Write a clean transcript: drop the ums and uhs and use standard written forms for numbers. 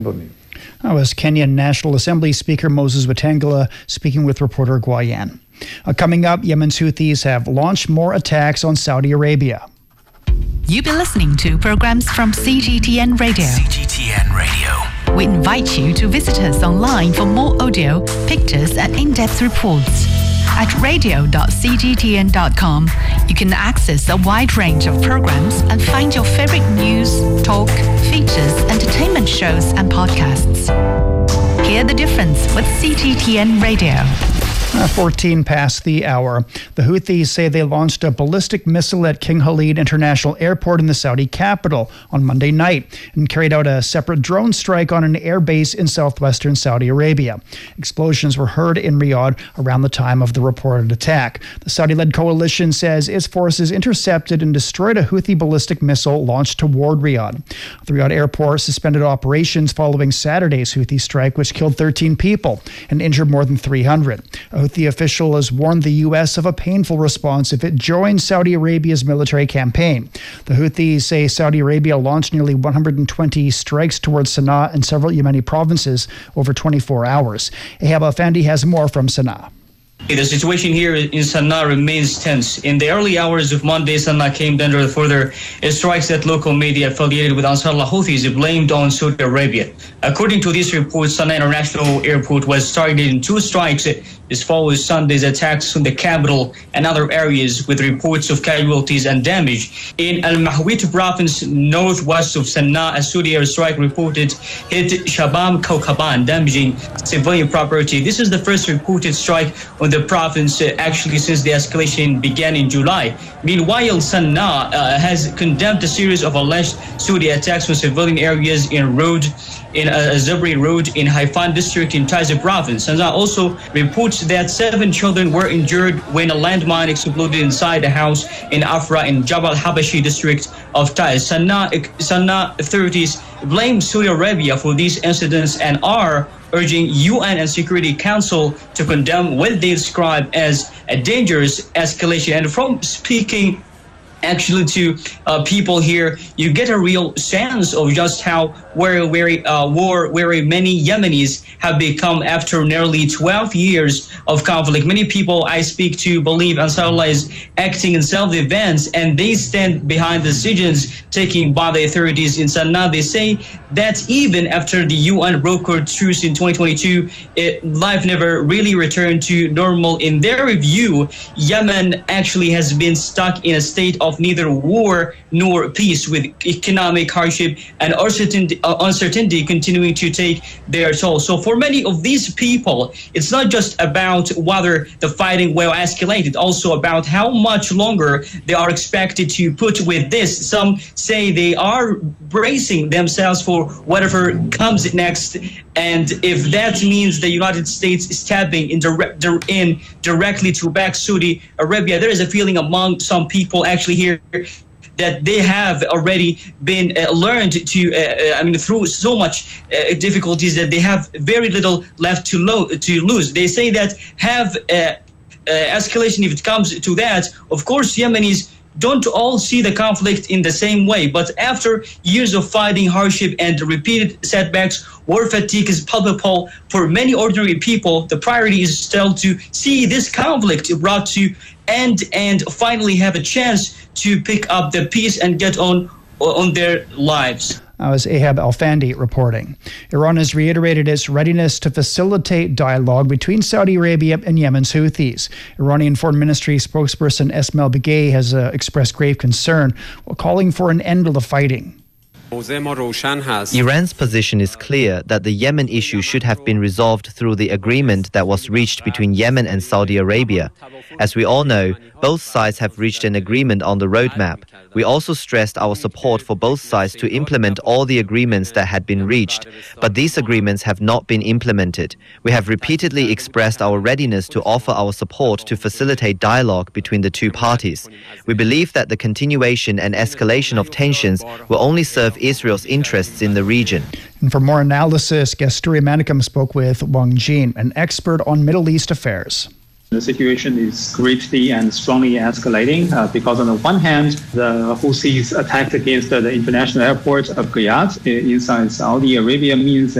That was Kenyan National Assembly Speaker Moses Wetangula speaking with reporter Guayan. Coming up, Yemen's Houthis have launched more attacks on Saudi Arabia. You've been listening to programs from CGTN Radio. CGTN Radio. We invite you to visit us online for more audio, pictures, and in-depth reports. At radio.cgtn.com, you can access a wide range of programs and find your favorite news, talk, features, entertainment shows, and podcasts. Hear the difference with CGTN Radio. 14 past the hour. The Houthis say they launched a ballistic missile at King Khalid International Airport in the Saudi capital on Monday night and carried out a separate drone strike on an airbase in southwestern Saudi Arabia. Explosions were heard in Riyadh around the time of the reported attack. The Saudi-led coalition says its forces intercepted and destroyed a Houthi ballistic missile launched toward Riyadh. The Riyadh airport suspended operations following Saturday's Houthi strike, which killed 13 people and injured more than 300. A Houthi official has warned the U.S. of a painful response if it joins Saudi Arabia's military campaign. The Houthis say Saudi Arabia launched nearly 120 strikes towards Sana'a and several Yemeni provinces over 24 hours. Ehab Alfandi has more from Sana'a. The situation here in Sana'a remains tense. In the early hours of Monday, Sana'a came under further strikes that local media affiliated with Ansarullah Houthis blamed on Saudi Arabia. According to this report, Sana'a International Airport was targeted in 2 strikes. This follows Sunday's attacks on the capital and other areas with reports of casualties and damage. In Al-Mahwit province, northwest of Sana'a, a Saudi airstrike reported hit Shabam Kaukaban, damaging civilian property. This is the first reported strike on the province actually since the escalation began in July. Meanwhile, Sana'a has condemned a series of alleged Saudi attacks on civilian areas in Zabri Road in Haifan district in Taiz province. Sana'a also reports that 7 children were injured when a landmine exploded inside a house in Afra in Jabal Habashi district of Taiz. Sana'a authorities blame Saudi Arabia for these incidents and are urging UN and Security Council to condemn what they describe as a dangerous escalation. And from speaking actually to people here, you get a real sense of just how very many Yemenis have become after nearly 12 years of conflict. Many people I speak to believe Ansarullah is acting in self-defense, and they stand behind decisions taken by the authorities in Sana'a. They say that even after the UN brokered truce in 2022, life never really returned to normal. In their view, Yemen actually has been stuck in a state of neither war nor peace, with economic hardship and uncertainty continuing to take their toll. So for many of these people, it's not just about whether the fighting will escalate, it's also about how much longer they are expected to put with this. Some say they are bracing themselves for whatever comes next, and if that means the United States stepping in directly to back Saudi Arabia, there is a feeling among some people actually here that they have already been learned to, through so much difficulties that they have very little left to lose. They say that have escalation, if it comes to that, of course, Yemenis don't all see the conflict in the same way. But after years of fighting, hardship, and repeated setbacks, war fatigue is palpable for many ordinary people. The priority is still to see this conflict brought to end and finally have a chance to pick up the peace and get on their lives. That was Ehab Alfandi reporting. Iran has reiterated its readiness to facilitate dialogue between Saudi Arabia and Yemen's Houthis. Iranian Foreign Ministry spokesperson Esmail Baghaei has expressed grave concern while calling for an end to the fighting. Iran's position is clear that the Yemen issue should have been resolved through the agreement that was reached between Yemen and Saudi Arabia. As we all know, both sides have reached an agreement on the roadmap. We also stressed our support for both sides to implement all the agreements that had been reached, but these agreements have not been implemented. We have repeatedly expressed our readiness to offer our support to facilitate dialogue between the two parties. We believe that the continuation and escalation of tensions will only serve Israel's interests in the region. And for more analysis, Kasturi Manikam spoke with Wang Jin, an expert on Middle East affairs. The situation is greatly and strongly escalating because on the one hand, the Houthis attacked against the international airport of Riyadh inside Saudi Arabia means